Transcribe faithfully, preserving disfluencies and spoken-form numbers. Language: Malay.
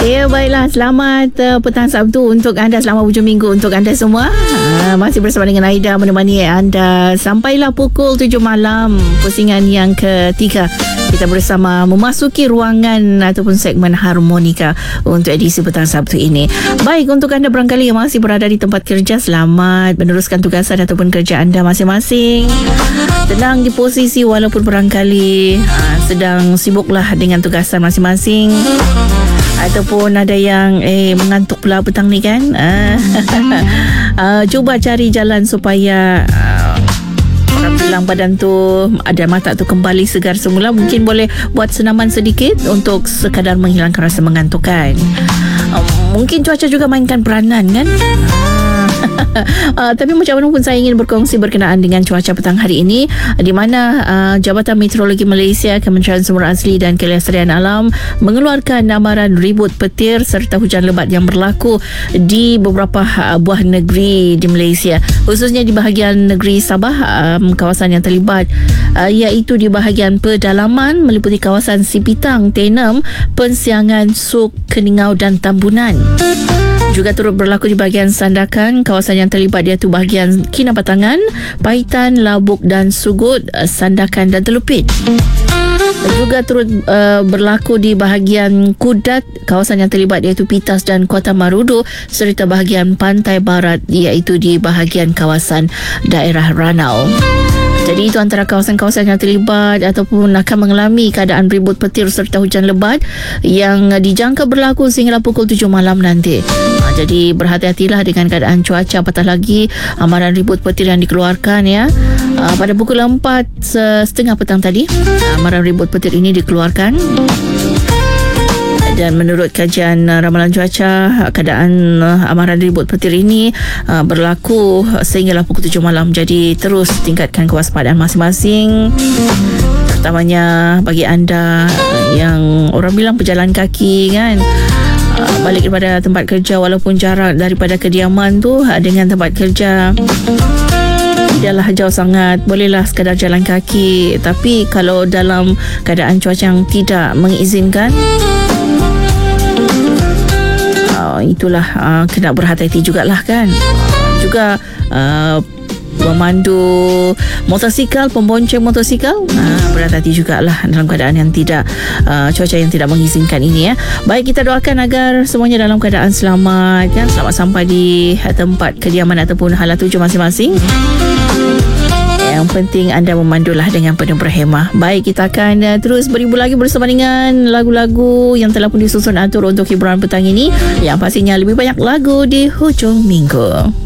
Ya, baiklah. Selamat uh, petang Sabtu untuk anda. Selamat hujung minggu untuk anda semua. Uh, masih bersama dengan Aida menemani anda sampailah pukul tujuh malam. Pusingan yang ketiga. Kita bersama memasuki ruangan ataupun segmen harmonika untuk edisi petang Sabtu ini. Baik, untuk anda barangkali yang masih berada di tempat kerja, selamat meneruskan tugasan ataupun kerja anda masing-masing. Tenang di posisi walaupun barangkali uh, sedang sibuklah dengan tugasan masing-masing. Ataupun ada yang eh mengantuk pula petang ni kan. uh, uh, Cuba cari jalan supaya uh, orang bilang badan tu, ada mata tu kembali segar semula. Mungkin boleh buat senaman sedikit untuk sekadar menghilangkan rasa mengantuk kan. uh, Mungkin cuaca juga mainkan peranan kan. Uh, tapi macam mana pun saya ingin berkongsi berkenaan dengan cuaca petang hari ini, di mana uh, Jabatan Meteorologi Malaysia, Kementerian Sumber Asli dan Kelestarian Alam mengeluarkan amaran ribut petir serta hujan lebat yang berlaku di beberapa uh, buah negeri di Malaysia, khususnya di bahagian negeri Sabah, um, kawasan yang terlibat uh, iaitu di bahagian pedalaman meliputi kawasan Sipitang, Tenem, Pensiangan, Suk, Keningau dan Tambunan. Juga turut berlaku di bahagian Sandakan, kawasan yang terlibat iaitu bahagian Kinabatangan, Paitan, Labuk dan Sugut, Sandakan dan Telupit. Juga turut uh, berlaku di bahagian Kudat, kawasan yang terlibat iaitu Pitas dan Kota Marudu, serta bahagian Pantai Barat iaitu di bahagian kawasan daerah Ranau. Jadi itu antara kawasan-kawasan yang terlibat ataupun akan mengalami keadaan ribut petir serta hujan lebat yang dijangka berlaku sehingga pukul tujuh malam nanti. Ha, jadi berhati-hatilah dengan keadaan cuaca, apatah lagi amaran ribut petir yang dikeluarkan ya. Ha, pada pukul empat setengah petang tadi, amaran ribut petir ini dikeluarkan. Dan menurut kajian uh, ramalan cuaca, keadaan uh, amaran ribut petir ini uh, berlaku sehinggalah pukul tujuh malam. Jadi terus tingkatkan kewaspadaan masing-masing, terutamanya bagi anda uh, yang orang bilang pejalan kaki kan, uh, balik daripada tempat kerja, walaupun jarak daripada kediaman tu uh, dengan tempat kerja tidaklah jauh sangat, bolehlah sekadar jalan kaki. Tapi kalau dalam keadaan cuaca yang tidak mengizinkan, Uh, itulah uh, kena berhati-hati jugalah kan. Uh, juga uh, pemandu motosikal, pembonceng motosikal, uh, berhati-hati jugalah dalam keadaan yang tidak uh, cuaca yang tidak mengizinkan ini ya. Baik, kita doakan agar semuanya dalam keadaan selamat kan, selamat sampai di tempat kediaman ataupun hala tuju masing-masing. Yang penting anda memandulah dengan penuh berhemah. Baik, kita akan uh, terus beribu lagi bersama dengan lagu-lagu yang telah pun disusun atur untuk hiburan petang ini, yang pastinya lebih banyak lagu di hujung minggu.